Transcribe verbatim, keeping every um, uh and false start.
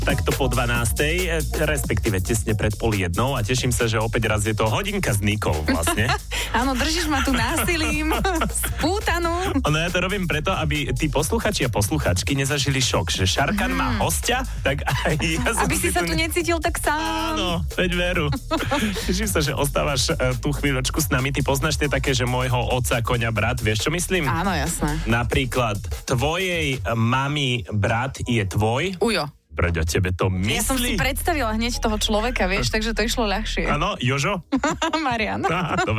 takto po dvanástej, respektíve tesne pred pol jednou a teším sa, že opäť raz je to hodinka s Nikou vlastne. Áno, držíš ma tu násilím, spútanú. No ja to robím preto, aby tí posluchači a posluchačky nezažili šok, že Šarkan mm. má hostia, tak aj ja som Aby si sa tu necítil tak sám. Áno, veď veru. Teším sa, že ostávaš uh, tú chvíľočku s nami. Ty poznáš tie také, že môjho otca, koňa, brat, vieš čo myslím? Áno, jasné. Napríklad, tvojej mami brat je tvoj. Ujo. Preď o tebe to myslí. Ja som si predstavila hneď toho človeka, vieš, takže to išlo ľahšie. Áno, Jožo? Marian. Á, dobre.